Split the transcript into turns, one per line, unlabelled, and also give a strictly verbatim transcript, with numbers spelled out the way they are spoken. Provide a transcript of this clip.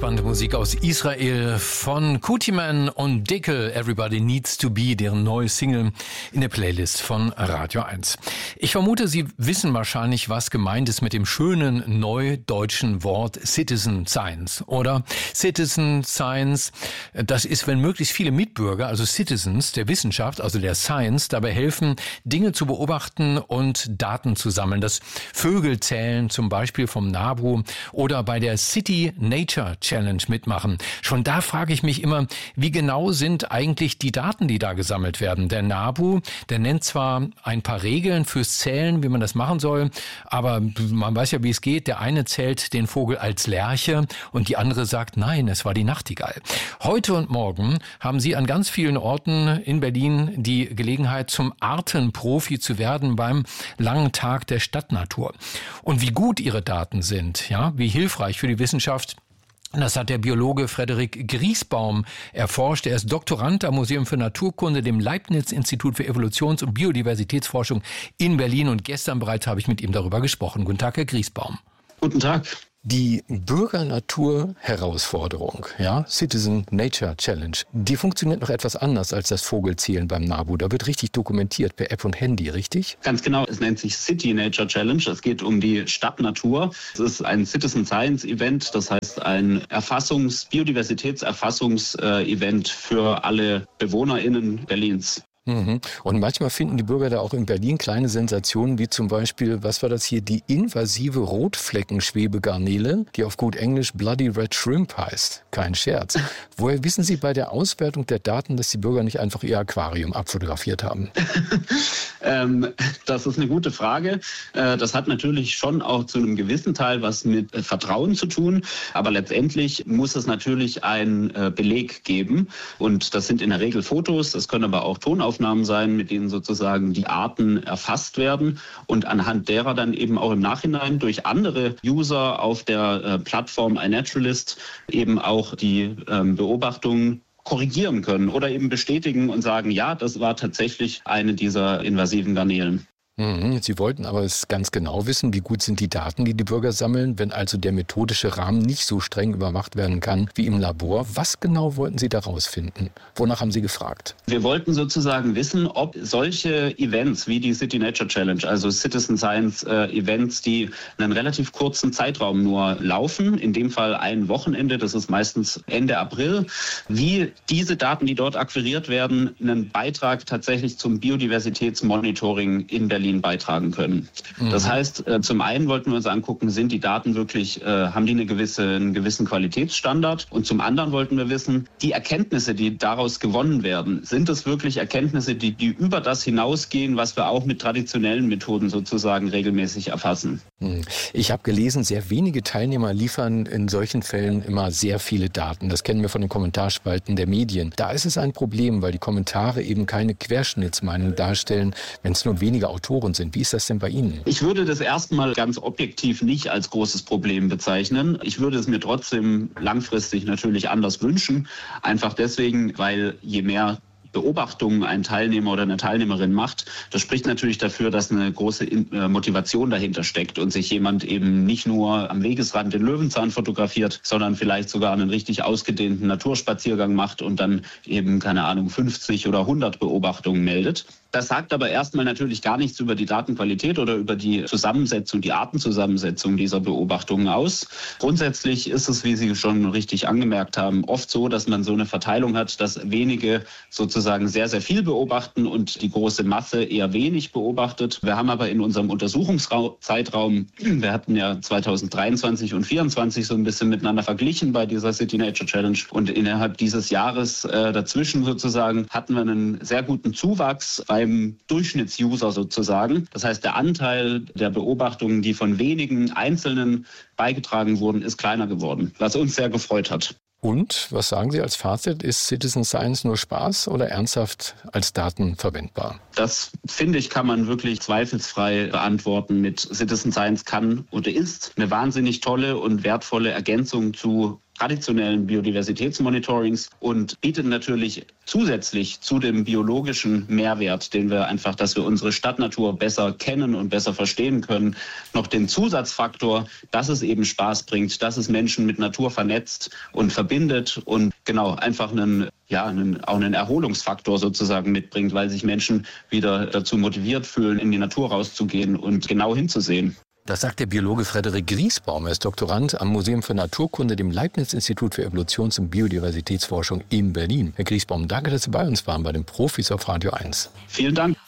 spannende Musik aus Israel von Kutiman und Dickel, Everybody Needs to Be, deren neue Single in der Playlist von Radio eins. Ich vermute, Sie wissen wahrscheinlich, was gemeint ist mit dem schönen neudeutschen Wort Citizen Science, oder? Citizen Science, das ist, wenn möglichst viele Mitbürger, also Citizens der Wissenschaft, also der Science, dabei helfen, Dinge zu beobachten und Daten zu sammeln. Das Vögelzählen zum Beispiel vom NABU oder bei der City Nature Challenge mitmachen. Schon da frage ich mich immer, wie genau sind eigentlich die Daten, die da gesammelt werden? Der NABU, der nennt zwar ein paar Regeln fürs Zählen, wie man das machen soll, aber man weiß ja, wie es geht. Der eine zählt den Vogel als Lerche und die andere sagt, nein, es war die Nachtigall. Heute und morgen haben Sie an ganz vielen Orten in Berlin die Gelegenheit, zum Artenprofi zu werden beim langen Tag der Stadtnatur. Und wie gut Ihre Daten sind, ja, wie hilfreich für die Wissenschaft, das hat der Biologe Frederik Griesbaum erforscht. Er ist Doktorand am Museum für Naturkunde, dem Leibniz-Institut für Evolutions- und Biodiversitätsforschung in Berlin. Und gestern bereits habe ich mit ihm darüber gesprochen. Guten Tag, Herr Griesbaum.
Guten Tag.
Die Bürger-Natur-Herausforderung, ja, Citizen Nature Challenge, die funktioniert noch etwas anders als das Vogelzählen beim NABU. Da wird richtig dokumentiert per App und Handy, richtig?
Ganz genau. Es nennt sich City Nature Challenge. Es geht um die Stadtnatur. Es ist ein Citizen Science Event, das heißt ein Erfassungs-, Biodiversitätserfassungs-Event für alle BewohnerInnen Berlins.
Und manchmal finden die Bürger da auch in Berlin kleine Sensationen, wie zum Beispiel, was war das hier, die invasive Rotfleckenschwebegarnele, die auf gut Englisch Bloody Red Shrimp heißt. Kein Scherz. Woher wissen Sie bei der Auswertung der Daten, dass die Bürger nicht einfach ihr Aquarium abfotografiert haben?
ähm, das ist eine gute Frage. Äh, das hat natürlich schon auch zu einem gewissen Teil was mit äh, Vertrauen zu tun. Aber letztendlich muss es natürlich einen äh, Beleg geben. Und das sind in der Regel Fotos, das können aber auch Tonaufnahmen sein, mit denen sozusagen die Arten erfasst werden und anhand derer dann eben auch im Nachhinein durch andere User auf der äh, Plattform iNaturalist eben auch die ähm, Beobachtungen korrigieren können oder eben bestätigen und sagen, ja, das war tatsächlich eine dieser invasiven Garnelen.
Sie wollten aber es ganz genau wissen, wie gut sind die Daten, die die Bürger sammeln, wenn also der methodische Rahmen nicht so streng überwacht werden kann wie im Labor. Was genau wollten Sie da rausfinden? Wonach haben Sie gefragt?
Wir wollten sozusagen wissen, ob solche Events wie die City Nature Challenge, also Citizen Science äh, Events, die einen relativ kurzen Zeitraum nur laufen, in dem Fall ein Wochenende, das ist meistens Ende April, wie diese Daten, die dort akquiriert werden, einen Beitrag tatsächlich zum Biodiversitätsmonitoring in Berlin beitragen können. Mhm. Das heißt, äh, zum einen wollten wir uns angucken, sind die Daten wirklich, äh, haben die eine gewisse, einen gewissen Qualitätsstandard? Und zum anderen wollten wir wissen, die Erkenntnisse, die daraus gewonnen werden, sind es wirklich Erkenntnisse, die, die über das hinausgehen, was wir auch mit traditionellen Methoden sozusagen regelmäßig erfassen?
Ich habe gelesen, sehr wenige Teilnehmer liefern in solchen Fällen immer sehr viele Daten. Das kennen wir von den Kommentarspalten der Medien. Da ist es ein Problem, weil die Kommentare eben keine Querschnittsmeinung darstellen, wenn es nur wenige Autoren sind. Wie ist das denn bei Ihnen?
Ich würde das erstmal ganz objektiv nicht als großes Problem bezeichnen. Ich würde es mir trotzdem langfristig natürlich anders wünschen. Einfach deswegen, weil je mehr Beobachtungen ein Teilnehmer oder eine Teilnehmerin macht, das spricht natürlich dafür, dass eine große Motivation dahinter steckt und sich jemand eben nicht nur am Wegesrand den Löwenzahn fotografiert, sondern vielleicht sogar einen richtig ausgedehnten Naturspaziergang macht und dann eben, keine Ahnung, fünfzig oder hundert Beobachtungen meldet. Das sagt aber erstmal natürlich gar nichts über die Datenqualität oder über die Zusammensetzung, die Artenzusammensetzung dieser Beobachtungen aus. Grundsätzlich ist es, wie Sie schon richtig angemerkt haben, oft so, dass man so eine Verteilung hat, dass wenige sozusagen sehr, sehr viel beobachten und die große Masse eher wenig beobachtet. Wir haben aber in unserem Untersuchungszeitraum, wir hatten ja zweitausenddreiundzwanzig und vierundzwanzig so ein bisschen miteinander verglichen bei dieser City Nature Challenge und innerhalb dieses Jahres äh, dazwischen sozusagen hatten wir einen sehr guten Zuwachs bei beim Durchschnittsuser sozusagen. Das heißt, der Anteil der Beobachtungen, die von wenigen Einzelnen beigetragen wurden, ist kleiner geworden, was uns sehr gefreut hat.
Und, was sagen Sie als Fazit? Ist Citizen Science nur Spaß oder ernsthaft als Daten verwendbar?
Das, finde ich, kann man wirklich zweifelsfrei beantworten mit Citizen Science kann oder ist eine wahnsinnig tolle und wertvolle Ergänzung zu traditionellen Biodiversitätsmonitorings und bietet natürlich zusätzlich zu dem biologischen Mehrwert, den wir einfach, dass wir unsere Stadtnatur besser kennen und besser verstehen können, noch den Zusatzfaktor, dass es eben Spaß bringt, dass es Menschen mit Natur vernetzt und verbindet und genau einfach einen, ja, einen, auch einen Erholungsfaktor sozusagen mitbringt, weil sich Menschen wieder dazu motiviert fühlen, in die Natur rauszugehen und genau hinzusehen.
Das sagt der Biologe Frederik Griesbaum. Er ist Doktorand am Museum für Naturkunde, dem Leibniz-Institut für Evolutions- und Biodiversitätsforschung in Berlin. Herr Griesbaum, danke, dass Sie bei uns waren, bei den Profis auf Radio eins.
Vielen Dank.